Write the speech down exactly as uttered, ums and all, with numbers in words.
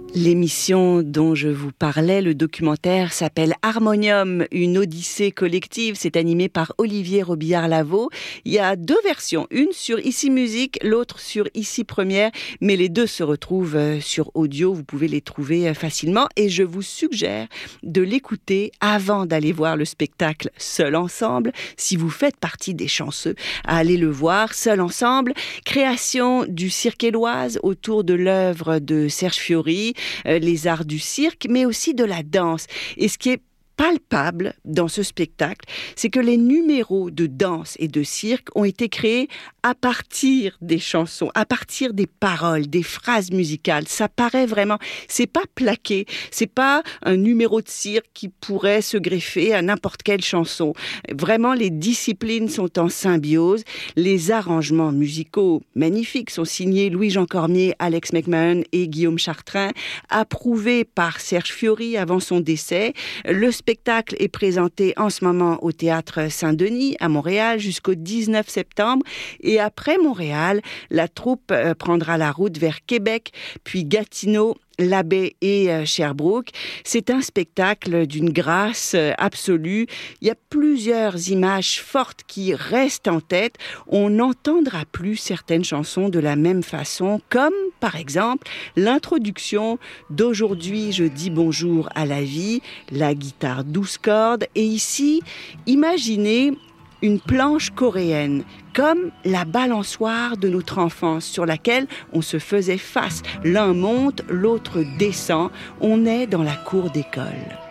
L'émission dont je vous parlais, le documentaire, s'appelle Harmonium, une odyssée collective. C'est animé par Olivier Robillard-Lavaux. Il y a deux versions, une sur Ici Musique, l'autre sur Ici Première, mais les deux se retrouvent sur audio. Vous pouvez les trouver facilement et je vous suggère de l'écouter avant d'aller voir le spectacle Seul Ensemble. Si vous faites partie des chanceux à aller le voir, Seul Ensemble, création du Cirque Éloise autour de l'œuvre de Serge Fiori, Euh, les arts du cirque, mais aussi de la danse. Et ce qui est palpable dans ce spectacle, c'est que les numéros de danse et de cirque ont été créés à partir des chansons, à partir des paroles, des phrases musicales. Ça paraît vraiment, c'est pas plaqué, c'est pas un numéro de cirque qui pourrait se greffer à n'importe quelle chanson. Vraiment, les disciplines sont en symbiose. Les arrangements musicaux magnifiques sont signés Louis-Jean Cormier, Alex McMahon et Guillaume Chartrain, approuvés par Serge Fiori avant son décès. Le Le spectacle est présenté en ce moment au Théâtre Saint-Denis à Montréal jusqu'au dix-neuf septembre. Et après Montréal, la troupe euh, prendra la route vers Québec, puis Gatineau, La Baie et euh, Sherbrooke. C'est un spectacle d'une grâce euh, absolue. Il y a plusieurs images fortes qui restent en tête. On n'entendra plus certaines chansons de la même façon, comme par exemple l'introduction d'Aujourd'hui je dis bonjour à la vie, la guitare douze cordes. Et ici, imaginez une planche coréenne, comme la balançoire de notre enfance sur laquelle on se faisait face. L'un monte, l'autre descend. On est dans la cour d'école.